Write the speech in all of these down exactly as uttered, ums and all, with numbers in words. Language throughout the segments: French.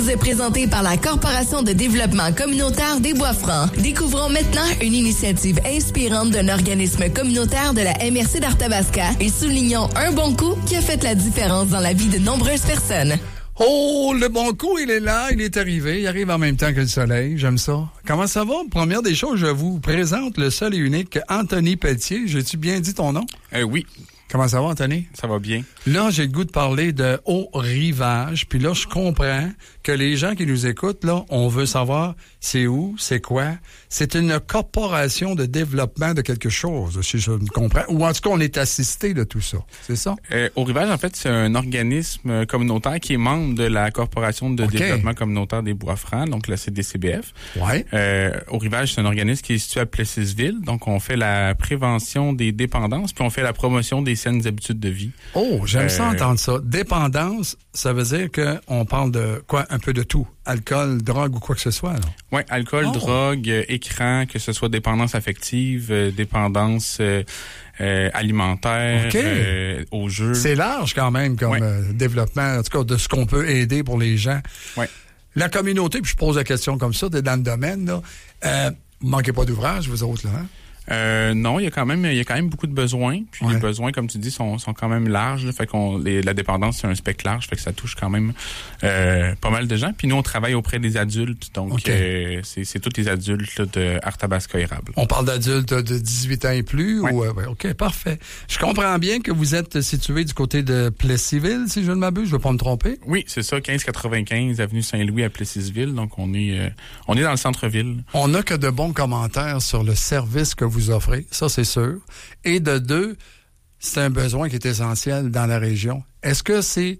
Vous est présenté par la Corporation de développement communautaire des Bois-Francs. Découvrons maintenant une initiative inspirante d'un organisme communautaire de la M R C d'Arthabasca et soulignons un bon coup qui a fait la différence dans la vie de nombreuses personnes. Oh, le bon coup, il est là, il est arrivé, il arrive en même temps que le soleil, j'aime ça. Comment ça va? Première des choses, je vous présente le seul et unique Anthony Pelletier. J'ai-tu bien dit ton nom? Euh, oui. Comment ça va, Anthony? Ça va bien. Là, j'ai le goût de parler de haut rivage, puis là, je comprends que les gens qui nous écoutent, là, on veut savoir c'est où, c'est quoi. C'est une corporation de développement de quelque chose, si je me comprends. Ou en tout cas, on est assisté de tout ça. C'est ça? Euh, Haut Rivage, en fait, c'est un organisme communautaire qui est membre de la Corporation de okay. développement communautaire des Bois-Francs, donc la C D C B F. Ouais. Euh, Haut Rivage, c'est un organisme qui est situé à Plessisville. Donc, on fait la prévention des dépendances, puis on fait la promotion des saines habitudes de vie. Oh, j'aime euh, ça entendre ça. Dépendance, ça veut dire qu'on parle de quoi? Un peu de tout. Alcool, drogue ou quoi que ce soit, là. Oui, alcool, oh. drogue, euh, écran, que ce soit dépendance affective, euh, dépendance euh, euh, alimentaire, okay. euh, au jeu. C'est large quand même comme ouais. euh, développement, en tout cas, de ce qu'on peut aider pour les gens. Ouais. La communauté, puis je pose la question comme ça, t'es dans le domaine, là. Euh, manquez pas d'ouvrage, vous autres, là, hein? Euh, non, il y a quand même, il y a quand même beaucoup de besoins. Puis ouais. les besoins, comme tu dis, sont, sont quand même larges. Là, fait qu'on, les, la dépendance, c'est un spectre large, fait que ça touche quand même euh, pas mal de gens. Puis nous, on travaille auprès des adultes, donc okay. euh, c'est, c'est tous les adultes là, de Arthabasca érable. On parle d'adultes de dix-huit ans et plus. Ouais. Ou, euh, ok, parfait. Je comprends bien que vous êtes situé du côté de Plessisville, si je ne m'abuse. Je ne veux pas me tromper. Oui, c'est ça, quinze quatre-vingt-quinze avenue Saint-Louis à Plessisville. Donc on est, euh, on est dans le centre-ville. On n'a que de bons commentaires sur le service que vous offrez. Ça, c'est sûr. Et de deux, c'est un besoin qui est essentiel dans la région. Est-ce que c'est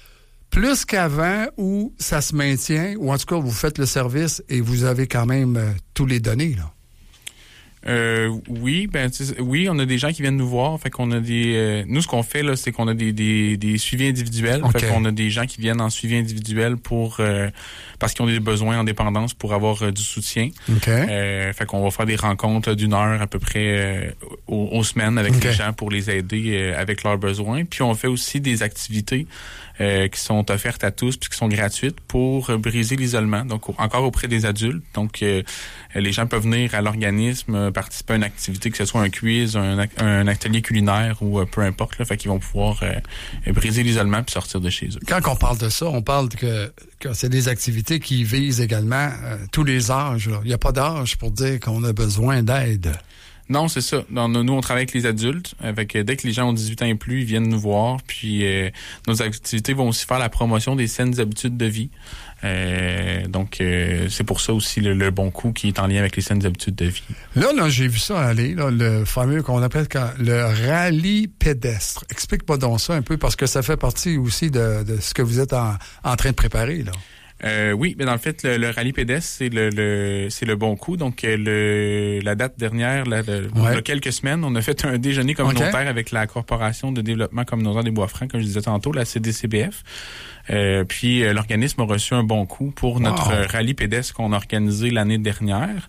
plus qu'avant ou ça se maintient, ou en tout cas, vous faites le service et vous avez quand même euh, tous les données, là? Euh, oui, ben oui, on a des gens qui viennent nous voir, fait qu'on a des euh, nous ce qu'on fait là, c'est qu'on a des des, des suivis individuels, okay. fait qu'on a des gens qui viennent en suivi individuel pour euh, parce qu'ils ont des besoins en dépendance pour avoir euh, du soutien. Okay. Euh, fait qu'on va faire des rencontres là, d'une heure à peu près euh, aux, aux semaines avec okay. les gens pour les aider euh, avec leurs besoins. Puis on fait aussi des activités euh, qui sont offertes à tous puis qui sont gratuites pour euh, briser l'isolement. Donc encore auprès des adultes. Donc euh, les gens peuvent venir à l'organisme, euh, participer à une activité, que ce soit un quiz, un, un atelier culinaire ou euh, peu importe. Là, fait qu'ils vont pouvoir euh, briser l'isolement puis sortir de chez eux. Quand on parle de ça, on parle que, que c'est des activités qui visent également euh, tous les âges. Il n'y a pas d'âge pour dire qu'on a besoin d'aide. Non, c'est ça. Dans, nous, on travaille avec les adultes. Avec, dès que les gens ont dix-huit ans et plus, ils viennent nous voir. Puis euh, nos activités vont aussi faire la promotion des saines habitudes de vie. Euh, donc, euh, c'est pour ça aussi le, le bon coup qui est en lien avec les saines habitudes de vie. Là, là j'ai vu ça aller, là, le fameux qu'on appelle quand, le rallye pédestre. Explique-moi donc ça un peu, parce que ça fait partie aussi de, de ce que vous êtes en, en train de préparer, là. Euh, oui, mais dans le fait, le, le rallye pédestre, c'est le, le c'est le bon coup. Donc, le la date dernière, là, le, ouais. il y a quelques semaines, on a fait un déjeuner communautaire okay. avec la Corporation de développement communautaire des Bois-Francs, comme je disais tantôt, la C D C B F. Euh, puis, euh, l'organisme a reçu un bon coup pour notre wow. rallye pédestre qu'on a organisé l'année dernière.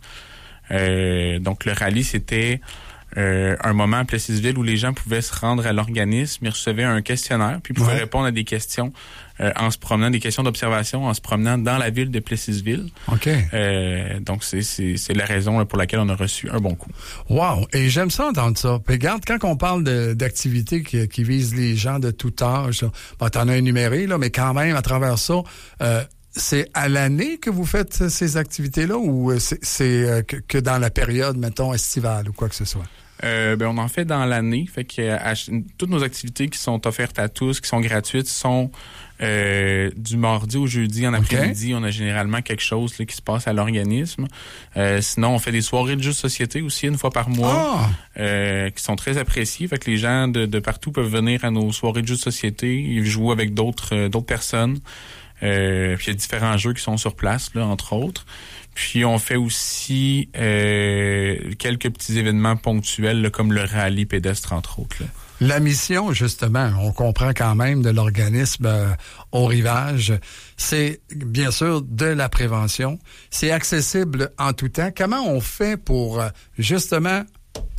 Euh, donc, le rallye, c'était... Euh, un moment à Plessisville où les gens pouvaient se rendre à l'organisme, ils recevaient un questionnaire, puis ils pouvaient ouais. répondre à des questions euh, en se promenant, des questions d'observation en se promenant dans la ville de Plessisville. OK. Euh, donc, c'est, c'est, c'est la raison là, pour laquelle on a reçu un bon coup. Wow! Et j'aime ça entendre ça. Puis regarde, quand on parle de, d'activités qui, qui visent les gens de tout âge, bon, t'en as énuméré, là, mais quand même, à travers ça, euh, c'est à l'année que vous faites ces activités-là ou c'est, c'est euh, que, que dans la période, mettons, estivale ou quoi que ce soit? Euh, ben on en fait dans l'année, fait que à, toutes nos activités qui sont offertes à tous, qui sont gratuites, sont euh, du mardi au jeudi en après-midi. Okay. On a généralement quelque chose là, qui se passe à l'organisme. Euh, sinon, on fait des soirées de jeux de société aussi une fois par mois, oh. euh, qui sont très appréciées. Fait que les gens de, de partout peuvent venir à nos soirées de jeux de société, ils jouent avec d'autres euh, d'autres personnes. Euh, puis il y a différents jeux qui sont sur place, là, entre autres. Puis on fait aussi euh, quelques petits événements ponctuels, là, comme le rallye pédestre, entre autres. Là. La mission, justement, on comprend quand même de l'organisme euh, Haut Rivage, c'est bien sûr de la prévention. C'est accessible en tout temps. Comment on fait pour, euh, justement,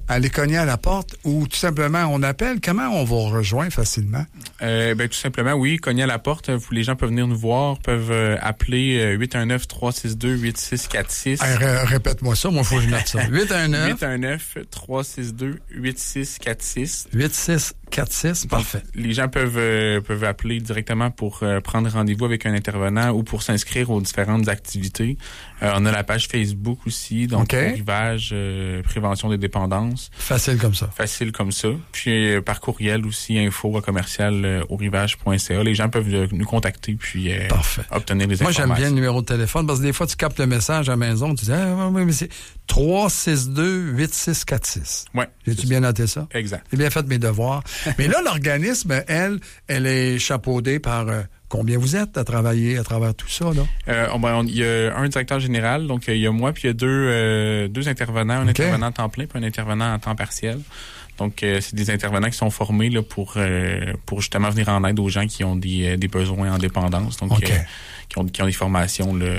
aller cogner à la porte ou tout simplement on appelle? Comment on vous rejoint facilement? Euh, ben, tout simplement, oui, cogner à la porte. Les gens peuvent venir nous voir, peuvent euh, appeler euh, huit un neuf, trois six deux, huit six quatre six. Hey, r- répète-moi ça, moi, il faut que je mette ça. huit un neuf, huit un neuf, trois six deux, huit six quatre six. huit six quatre six, parfait. Donc, les gens peuvent euh, peuvent appeler directement pour euh, prendre rendez-vous avec un intervenant ou pour s'inscrire aux différentes activités. Euh, on a la page Facebook aussi, donc okay. Rivage, euh, prévention des dépendances. Facile comme ça. Facile comme ça. Puis euh, par courriel aussi, info à commercial euh, au rivage point c a. Les gens peuvent euh, nous contacter puis euh, obtenir les Moi, informations. j'aime bien le numéro de téléphone parce que des fois, tu captes le message à la maison, tu dis ah, oui, mais c'est trois six deux, huit six quatre six. Oui. J'ai-tu bien noté ça? Exact. J'ai bien fait mes devoirs. Mais là, l'organisme, elle, elle est chapeaudée par... Euh, combien vous êtes à travailler à travers tout ça, là? Euh, on, ben, on, il y a un directeur général, donc il y a moi, puis il y a deux, euh, deux intervenants, un okay. intervenant à temps plein puis un intervenant à temps partiel. Donc, euh, c'est des intervenants qui sont formés là, pour euh, pour justement venir en aide aux gens qui ont des, des besoins en dépendance, donc okay. euh, qui, ont, qui ont des formations. Là,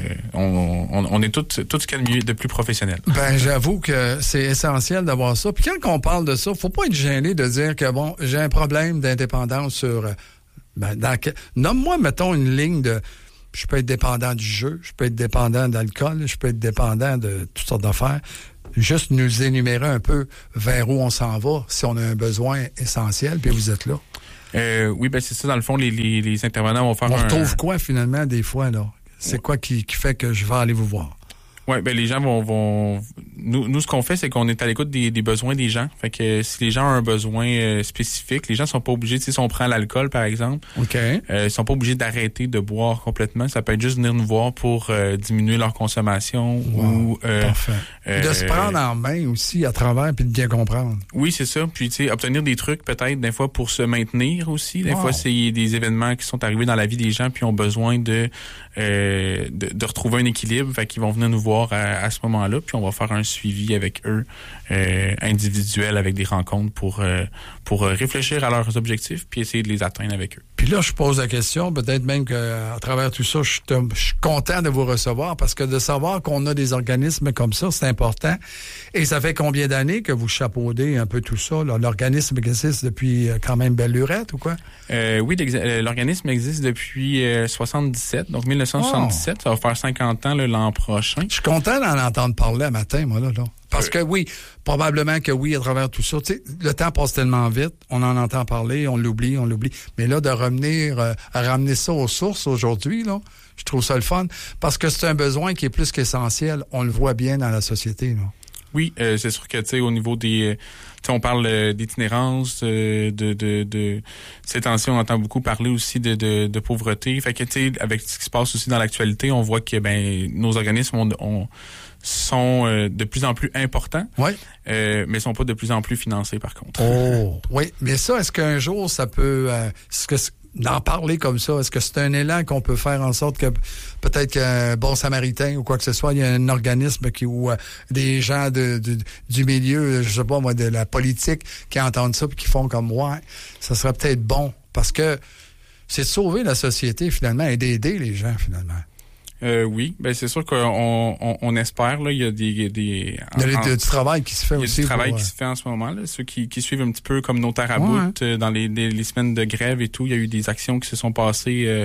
on, on, on est tout, tout ce qu'il y a de mieux, de plus professionnel. Ben, j'avoue que c'est essentiel d'avoir ça. Puis quand on parle de ça, faut pas être gêné de dire que, bon, j'ai un problème d'indépendance sur... Ben, dans, nomme-moi, mettons, une ligne de... Je peux être dépendant du jeu, je peux être dépendant d'alcool, je peux être dépendant de toutes sortes d'affaires. Juste nous énumérer un peu vers où on s'en va, si on a un besoin essentiel, puis vous êtes là. Euh, oui, ben c'est ça. Dans le fond, les, les, les intervenants vont faire on un... On retrouve quoi, finalement, des fois, là? C'est ouais. quoi qui, qui fait que je vais aller vous voir? Oui, ben les gens vont... vont... Nous, nous, ce qu'on fait, c'est qu'on est à l'écoute des, des besoins des gens. Fait que si les gens ont un besoin euh, spécifique, les gens sont pas obligés, tu sais, si on prend l'alcool, par exemple, okay. euh, ils sont pas obligés d'arrêter de boire complètement. Ça peut être juste venir nous voir pour euh, diminuer leur consommation wow. ou... Euh, Parfait. Euh, de se prendre en main aussi à travers puis de bien comprendre. Oui, c'est ça. Puis, tu sais, obtenir des trucs peut-être, des fois, pour se maintenir aussi. Des wow. fois, c'est des événements qui sont arrivés dans la vie des gens puis ont besoin de, euh, de, de retrouver un équilibre. Fait qu'ils vont venir nous voir à, à ce moment-là puis on va faire un suivi avec eux euh, individuel avec des rencontres pour, euh, pour réfléchir à leurs objectifs puis essayer de les atteindre avec eux. Puis là, je pose la question, peut-être même qu'à travers tout ça, je suis, je suis content de vous recevoir parce que de savoir qu'on a des organismes comme ça, c'est important. Et ça fait combien d'années que vous chapeaudez un peu tout ça? Là? L'organisme existe depuis quand même belle lurette ou quoi? Euh, oui, l'organisme existe depuis euh, soixante-dix-sept, donc dix-neuf cent soixante-dix-sept. Oh. Ça va faire cinquante ans là, l'an prochain. Je suis content d'en entendre parler à matin, moi, là. là. Parce que oui, probablement que oui, à travers tout ça, tu sais, le temps passe tellement vite, on en entend parler, on l'oublie, on l'oublie. Mais là, de revenir, euh, à ramener ça aux sources aujourd'hui, là, je trouve ça le fun. Parce que c'est un besoin qui est plus qu'essentiel. On le voit bien dans la société, là. Oui, euh, c'est sûr que, tu sais, au niveau des... Tu sais, on parle euh, d'itinérance, euh, de, de, de... Ces temps-ci, on entend beaucoup parler aussi de, de, de pauvreté. Fait que, tu sais, avec ce qui se passe aussi dans l'actualité, on voit que, ben, nos organismes ont... ont sont euh, de plus en plus importants, oui. euh, mais sont pas de plus en plus financés, par contre. Oh, oui. Mais ça, est-ce qu'un jour, ça peut... Euh, est-ce que d'en parler comme ça, est-ce que c'est un élan qu'on peut faire en sorte que peut-être qu'un bon samaritain ou quoi que ce soit, il y a un organisme qui ou euh, des gens de, de, du milieu, je sais pas moi, de la politique qui entendent ça et qui font comme moi, ouais, ça serait peut-être bon parce que c'est de sauver la société finalement et d'aider les gens finalement. Euh, oui, ben c'est sûr qu'on on, on espère là, il y a des, des en, il y a du travail qui se fait il y a aussi. Du travail pour, qui euh... se fait en ce moment là, ceux qui, qui suivent un petit peu comme Notaire à bout ouais. euh, dans les, les, les semaines de grève et tout, il y a eu des actions qui se sont passées. Euh,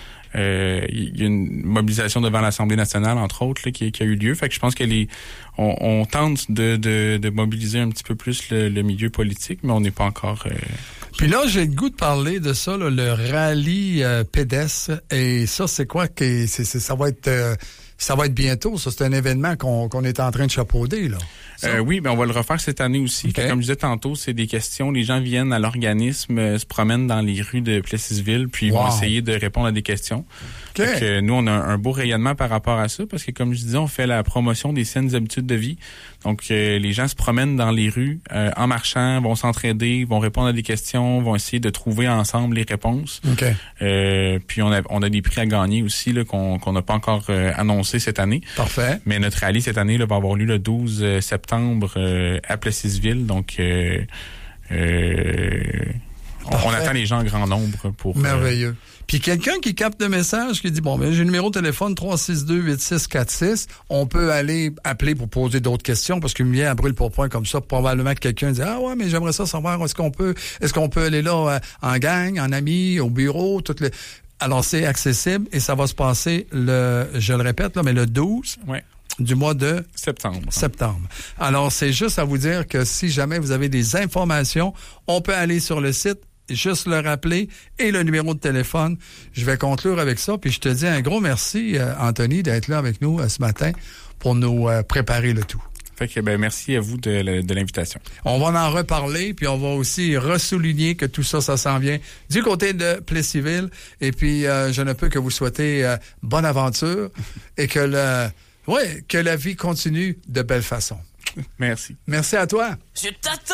euh, il y a une mobilisation devant l'Assemblée nationale entre autres là, qui, qui a eu lieu. Fait que je pense que les on, on tente de, de, de mobiliser un petit peu plus le, le milieu politique, mais on n'est pas encore. Euh, Puis là, j'ai le goût de parler de ça, là, le rallye euh, pédestre. Et ça, c'est quoi que c'est, c'est, ça va être euh, ça va être bientôt. Ça, c'est un événement qu'on, qu'on est en train de chapeauder, là. Euh, oui, ben on va le refaire cette année aussi. Okay. Comme je disais tantôt, c'est des questions. Les gens viennent à l'organisme, euh, se promènent dans les rues de Plessisville, puis wow. vont essayer de répondre à des questions. Okay. Donc, euh, nous, on a un, un beau rayonnement par rapport à ça, parce que comme je disais, on fait la promotion des saines habitudes de vie. Donc, euh, les gens se promènent dans les rues euh, en marchant, vont s'entraider, vont répondre à des questions, vont essayer de trouver ensemble les réponses. Okay. Euh, puis on a on a des prix à gagner aussi là qu'on qu'on n'a pas encore euh, annoncé cette année. Parfait. Mais notre rallye cette année là, va avoir lieu le douze septembre euh, à Plessisville. Donc euh, euh, on, on attend les gens en grand nombre pour. Merveilleux. Euh, Puis quelqu'un qui capte le message, qui dit, bon, ben j'ai le numéro de téléphone trois six deux huit six quatre six, on peut aller appeler pour poser d'autres questions, parce qu'il me vient à brûle pour point comme ça, probablement que quelqu'un dit, ah ouais, mais j'aimerais ça savoir, est-ce qu'on peut, est-ce qu'on peut aller là euh, en gang, en amis, au bureau, toutes les... Alors, c'est accessible et ça va se passer le, je le répète, là, mais le douze ouais. du mois de septembre. septembre. Alors, c'est juste à vous dire que si jamais vous avez des informations, on peut aller sur le site, juste le rappeler et le numéro de téléphone. Je vais conclure avec ça. Puis je te dis un gros merci, euh, Anthony, d'être là avec nous euh, ce matin pour nous euh, préparer le tout. Fait que, ben, merci à vous de, de l'invitation. On va en reparler, puis on va aussi ressouligner que tout ça, ça s'en vient du côté de Plessisville. Et puis, euh, je ne peux que vous souhaiter euh, bonne aventure et que le, ouais, que la vie continue de belle façon. Merci. Merci à toi. Je t'attends.